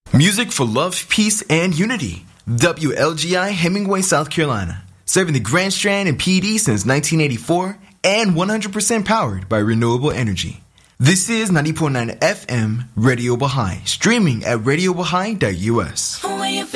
Music for love, peace, and unity. WLGI Hemingway, South Carolina. Serving the Grand Strand and PD since 1984 and 100% powered by renewable energy. This is 90.9 FM Radio Baha'i, streaming at radiobahai.us.